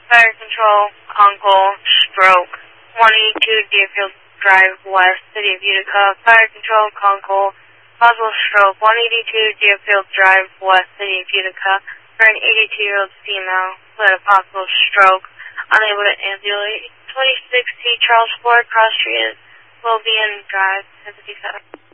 Fire Control, Conkle, Stroke, 182 Deerfield Drive West, City of Utica. Fire Control, Conkle, possible stroke, 182 Deerfield Drive West, City of Utica. For an 82-year-old female who had a possible stroke, unable to ambulate. 26C Charles Ford, Cross Street, Wilbian Drive, 57.